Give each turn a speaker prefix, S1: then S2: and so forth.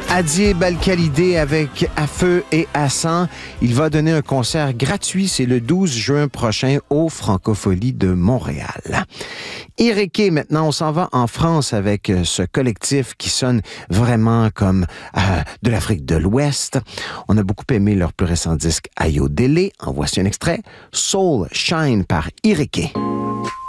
S1: Adib Al-Khalidé avec À Feu et à Sang. Il va donner un concert gratuit, c'est le 12 juin prochain au Francophonie de Montréal. Ireke, maintenant, on s'en va en France avec ce collectif qui sonne vraiment comme de l'Afrique de l'Ouest. On a beaucoup aimé leur plus récent disque Ayodele. En voici un extrait. Soul Shine par Ireke.